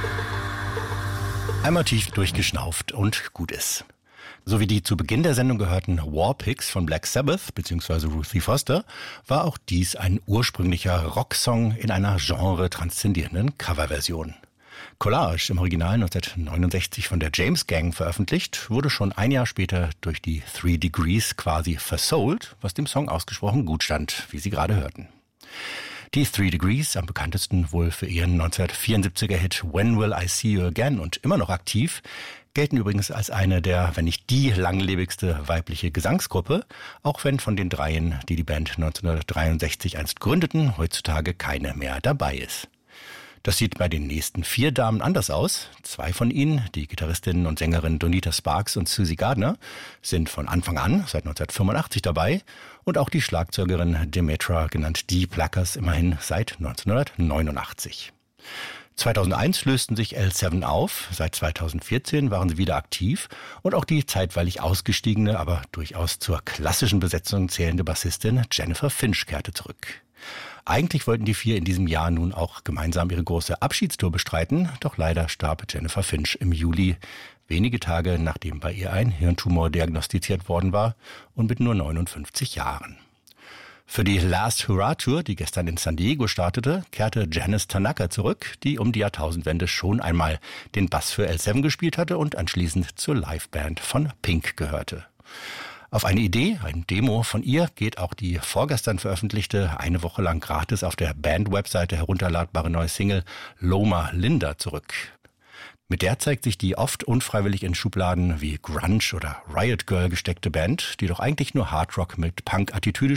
Einmal tief durchgeschnauft und gut ist. So wie die zu Beginn der Sendung gehörten Warpigs von Black Sabbath bzw. Ruthie Foster, war auch dies ein ursprünglicher Rocksong in einer genre-transzendierenden Coverversion. Collage, im Original 1969 von der James Gang veröffentlicht, wurde schon ein Jahr später durch die Three Degrees quasi versoult, was dem Song ausgesprochen gut stand, wie Sie gerade hörten. Die Three Degrees, am bekanntesten wohl für ihren 1974er-Hit When Will I See You Again und immer noch aktiv, gelten übrigens als eine der, wenn nicht die langlebigste weibliche Gesangsgruppe, auch wenn von den dreien, die die Band 1963 einst gründeten, heutzutage keine mehr dabei ist. Das sieht bei den nächsten 4 Damen anders aus. 2 von ihnen, die Gitarristin und Sängerin Donita Sparks und Susie Gardner, sind von Anfang an, seit 1985 dabei, und auch die Schlagzeugerin Demetra, genannt Dee Plackers, immerhin seit 1989. 2001 lösten sich L7 auf, seit 2014 waren sie wieder aktiv und auch die zeitweilig ausgestiegene, aber durchaus zur klassischen Besetzung zählende Bassistin Jennifer Finch kehrte zurück. Eigentlich wollten die 4 in diesem Jahr nun auch gemeinsam ihre große Abschiedstour bestreiten, doch leider starb Jennifer Finch im Juli, wenige Tage nachdem bei ihr ein Hirntumor diagnostiziert worden war und mit nur 59 Jahren. Für die Last Hurrah Tour, die gestern in San Diego startete, kehrte Janice Tanaka zurück, die um die Jahrtausendwende schon einmal den Bass für L7 gespielt hatte und anschließend zur Liveband von Pink gehörte. Auf eine Idee, ein Demo von ihr, geht auch die vorgestern veröffentlichte, eine Woche lang gratis auf der Band-Webseite herunterladbare neue Single Loma Linda zurück. Mit der zeigt sich die oft unfreiwillig in Schubladen wie Grunge oder Riot Girl gesteckte Band, die doch eigentlich nur Hardrock mit Punk-Attitüde